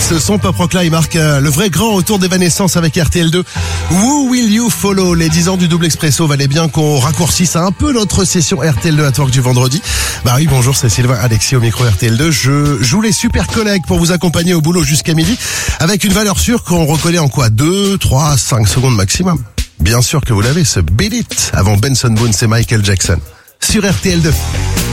ce son pop rock là, il marque le vrai grand retour d'Evanescence avec RTL2. Who Will You Follow? Les 10 ans du double expresso, valait bien qu'on raccourcisse un peu notre session RTL2 à Talk du vendredi. Bah oui, bonjour, c'est Sylvain Alexis au micro RTL2. Je joue les super collègues pour vous accompagner au boulot jusqu'à midi avec une valeur sûre qu'on reconnaît en quoi? 2, 3, 5 secondes maximum. Bien sûr que vous l'avez, ce Beat It avant Benson Boone et Michael Jackson sur RTL2.